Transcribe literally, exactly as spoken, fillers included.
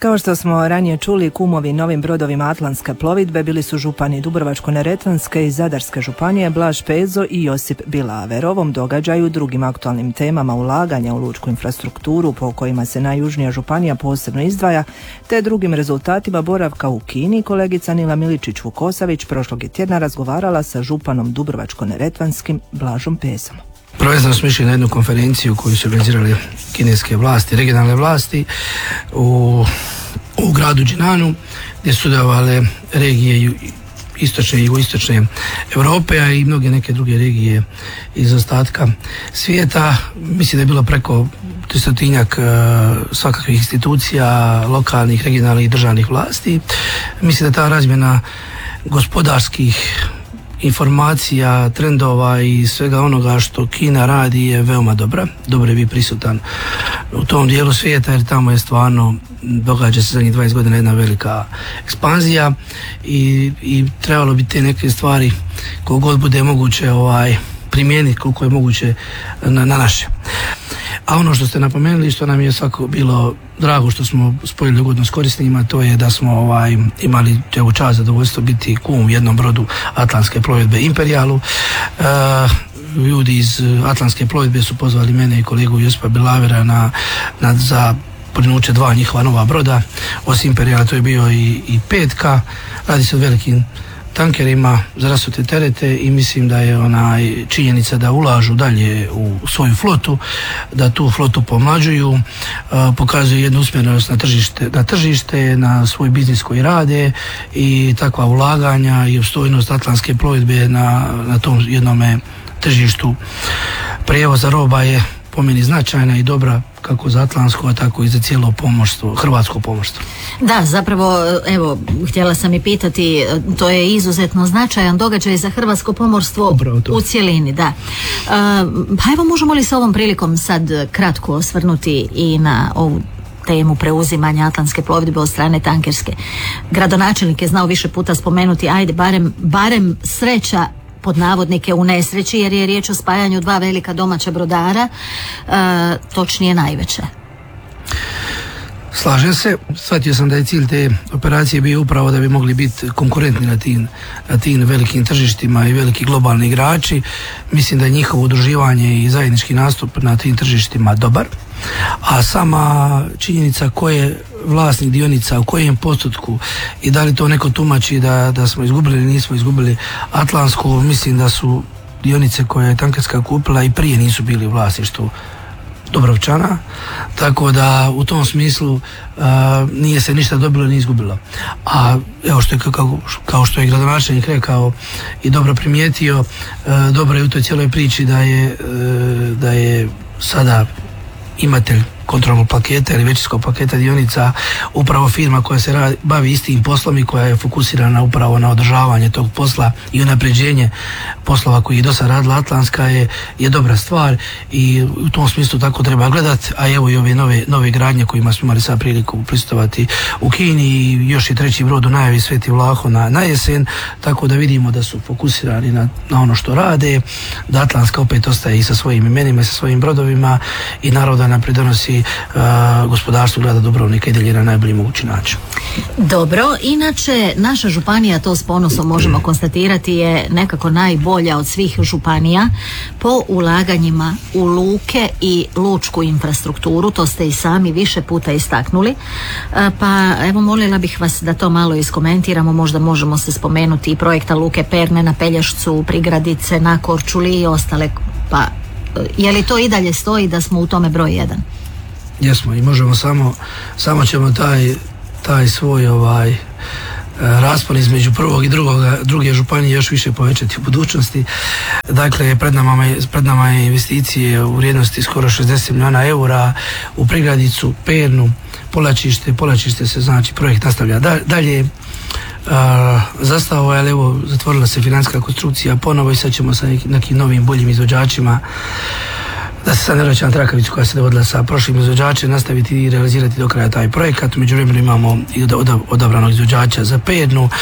Kao što smo ranije čuli, kumovi novim brodovima Atlantske plovidbe bili su župani Dubrovačko-neretvanske i Zadarske županije Blaž Pezo i Josip Bilaver. Ovom događaju, drugim aktualnim temama ulaganja u lučku infrastrukturu po kojima se najjužnija županija posebno izdvaja, te drugim rezultatima boravka u Kini, kolegica Nila Miličić-Vukosavić prošlog je tjedna razgovarala sa županom Dubrovačko-neretvanskim Blažom Pezom. Prvenstveno smo išli na jednu konferenciju koju su organizirali kineske vlasti, regionalne vlasti u, u gradu Džinanu, gdje su sudjelovale regije istočne i jugoistočne Europe, a i mnoge neke druge regije iz ostatka svijeta. Mislim da je bilo preko tristotinjak svakakvih institucija, lokalnih, regionalnih i državnih vlasti. Mislim da ta razmjena gospodarskih informacija, trendova i svega onoga što Kina radi je veoma dobra. Dobro je biti prisutan u tom dijelu svijeta, jer tamo je stvarno, događa se zadnjih dvadeset godina jedna velika ekspanzija i, i trebalo bi te neke stvari koliko god bude moguće ovaj, primijeniti koliko je moguće na, na naše. A ono što ste napomenuli, što nam je svako bilo drago što smo spojili ugodno s korisnicima, to je da smo ovaj, imali evo čast zadovoljstvo biti kum u jednom brodu Atlantske plovidbe Imperialu. E, ljudi iz Atlantske plovidbe su pozvali mene i kolegu Josipa Bilavera na, na, za prinuće dva njihova nova broda. Osim Imperiala to je bio i, i petka. Radi se o velikim tankerima za rasute terete i mislim da je onaj činjenica da ulažu dalje u svoju flotu, da tu flotu pomlađuju, uh, pokazuju jednu usmjerenost na tržište, na tržište, na svoj biznis koji rade i takva ulaganja i opstojnost Atlantske plovidbe na, na tom jednome tržištu prijevoza roba je po meni značajna i dobra kako za atlantsko, a tako i za cijelo pomorstvo, hrvatsko pomorstvo. Da, zapravo, evo, htjela sam i pitati, to je izuzetno značajan događaj za hrvatsko pomorstvo u cjelini, da. Uh, pa evo, možemo li se ovom prilikom sad kratko osvrnuti i na ovu temu preuzimanja Atlantske plovidbe od strane tankerske. Gradonačelnik je znao više puta spomenuti, ajde, barem, barem sreća pod navodnike u nesreći, jer je riječ o spajanju dva velika domaća brodara, e, točnije najveće. Slažem se, shvatio sam da je cilj te operacije bio upravo da bi mogli biti konkurentni na tim, na tim velikim tržištima i veliki globalni igrači. Mislim da je njihovo udruživanje i zajednički nastup na tim tržištima dobar, a sama činjenica ko je vlasnik dionica, u kojem postotku i da li to neko tumači da, da smo izgubili ili nismo izgubili Atlantsku, mislim da su dionice koje je tankerska kupila i prije nisu bili u vlasništvu Dubrovčana, tako da u tom smislu uh, nije se ništa dobilo ni izgubilo. A evo što je kao, kao što je gradonačelnik rekao i dobro primijetio, uh, dobro je u toj cijeloj priči da je, uh, da je sada imatelj kontrolnog paketa ili većinskog paketa dionica upravo firma koja se radi, bavi istim poslom i koja je fokusirana upravo na održavanje tog posla i unapređenje poslova koji je do sada radila Atlantska je, je dobra stvar i u tom smislu tako treba gledati, a evo i ove nove, nove gradnje kojima smo imali sad priliku prisustvovati u Kini i još je treći brod u najavi Sveti Vlaho na, na jesen, tako da vidimo da su fokusirani na, na ono što rade, da Atlantska opet ostaje i sa svojim imenima i sa svojim brodovima i naravno da nam pridonosi Uh, gospodarstvo grada Dubrovnika i dalje na najbolji mogući način. Dobro, inače naša županija, to s ponosom možemo konstatirati, je nekako najbolja od svih županija po ulaganjima u luke i lučku infrastrukturu, to ste i sami više puta istaknuli, uh, pa evo molila bih vas da to malo iskomentiramo, možda možemo se spomenuti i projekta Luke Perne na Pelješcu, Prigradice, na Korčuli i ostale, pa uh, je li to i dalje stoji da smo u tome broj jedan? Jesmo i možemo samo, samo ćemo taj, taj svoj ovaj raspon između prvog i drugog, druge županije još više povećati u budućnosti. Dakle, pred nama je, pred nama je investicije u vrijednosti skoro šezdeset milijuna eura u Prigradicu, Pernu, Polačište. Polačište se znači projekt nastavlja dalje. Uh, zastavo je, ali evo, zatvorila se financijska konstrukcija ponovo i sad ćemo sa nekim, nekim novim boljim izvođačima, da se sad ne vraćam trakavicu koja se dovodila sa prošlim izvođačem, nastaviti i realizirati do kraja taj projekat. Međuvremenu imamo i odabranog izvođača za Pernu,